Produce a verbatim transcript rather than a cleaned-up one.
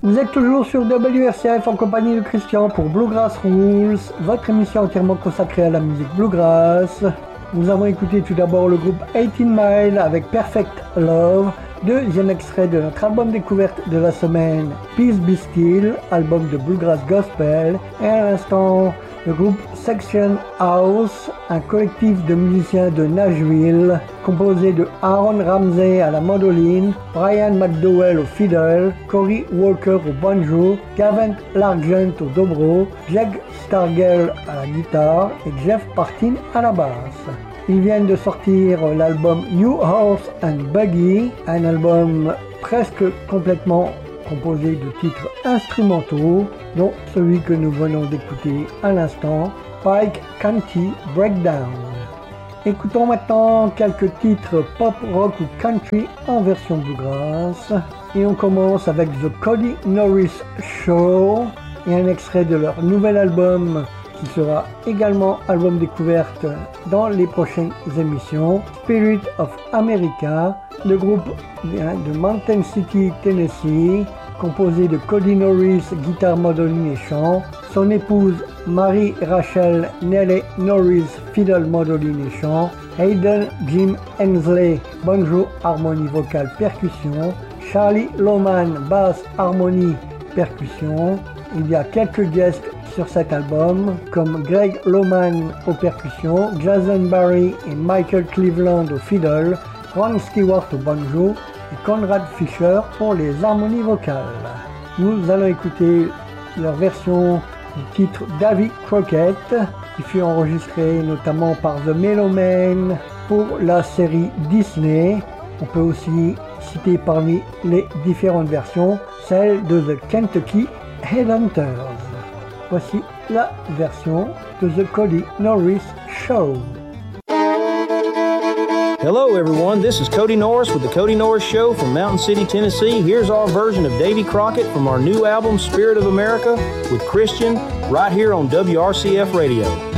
Vous êtes toujours sur W R C F en compagnie de Christian pour Bluegrass Rules, votre émission entièrement consacrée à la musique bluegrass. Nous avons écouté tout d'abord le groupe eighteen Mile avec Perfect Love, deuxième extrait de notre album découverte de la semaine, Peace Be Still, album de bluegrass gospel, et à l'instant le groupe Section House, un collectif de musiciens de Nashville, composé de Aaron Ramsey à la mandoline, Brian McDowell au fiddle, Cory Walker au banjo, Gavin Largent au dobro, Jake Stargell à la guitare et Jeff Partin à la basse. Ils viennent de sortir l'album New Horse and Buggy, un album presque complètement composé de titres instrumentaux, dont celui que nous venons d'écouter à l'instant, Pike County Breakdown. Écoutons maintenant quelques titres pop, rock ou country en version bluegrass. Et on commence avec The Cody Norris Show et un extrait de leur nouvel album qui sera également album découverte dans les prochaines émissions, Spirit of America. Le groupe vient de Mountain City, Tennessee, composé de Cody Norris, guitare, mandoline et chant, son épouse Marie Rachel Nellie Norris, fiddle, mandoline et chant, Hayden Jim Hensley, banjo, harmonie vocale, percussion, Charlie Loman, basse, harmonie, percussion. Il y a quelques guests sur cet album, comme Greg Loman aux percussions, Jason Barry et Michael Cleveland au fiddle, Ron Stewart au banjo et Conrad Fisher pour les harmonies vocales. Nous allons écouter leur version du titre Davy Crockett, qui fut enregistré notamment par The Mellomen pour la série Disney. On peut aussi citer parmi les différentes versions celle de The Kentucky Headhunters. Voici la version de The Cody Norris Show. Hello everyone, this is Cody Norris with the Cody Norris Show from Mountain City, Tennessee. Here's our version of Davy Crockett from our new album, Spirit of America, with Christian, right here on W R C F Radio.